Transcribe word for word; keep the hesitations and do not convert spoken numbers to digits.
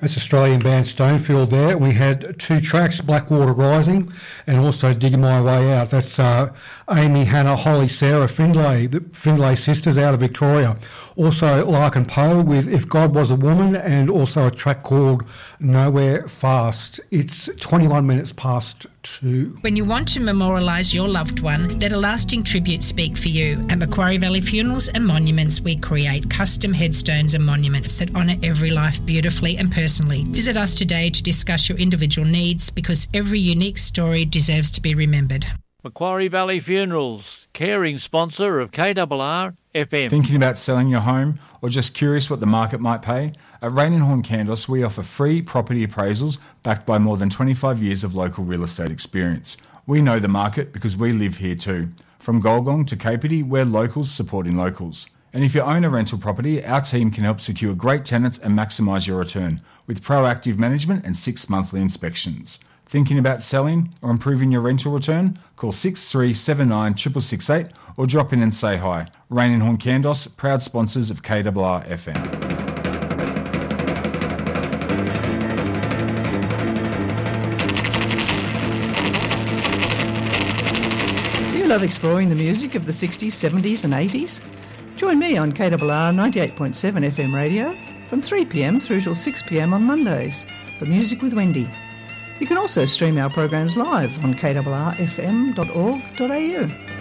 That's Australian band Stonefield there. We had two tracks, Blackwater Rising and also Digging My Way Out. That's uh, Amy, Hannah, Holly, Sarah Findlay, the Findlay sisters out of Victoria. Also Larkin Poe with If God Was a Woman, and also a track called Nowhere Fast. It's twenty-one minutes past two. When you want to memorialise your loved one, let a lasting tribute speak for you. At Macquarie Valley Funerals and Monuments, we create custom headstones and monuments that honour every life beautifully and personally. Visit us today to discuss your individual needs, because every unique story deserves to be remembered. Macquarie Valley Funerals, caring sponsor of K R R F M. Thinking about selling your home or just curious what the market might pay? At Rain and Horn Candos, we offer free property appraisals backed by more than twenty-five years of local real estate experience. We know the market because we live here too. From Golgong to Kapiti, we're locals supporting locals. And if you own a rental property, our team can help secure great tenants and maximise your return with proactive management and six monthly inspections. Thinking about selling or improving your rental return? Call six three seven nine six six six eight or drop in and say hi. Rain and Horn Candos, proud sponsors of K R R F M. Do you love exploring the music of the sixties, seventies and eighties? Join me on K R R ninety-eight point seven F M radio from three p m through till six p m on Mondays for Music with Wendy. You can also stream our programs live on k r r f m dot org dot a u.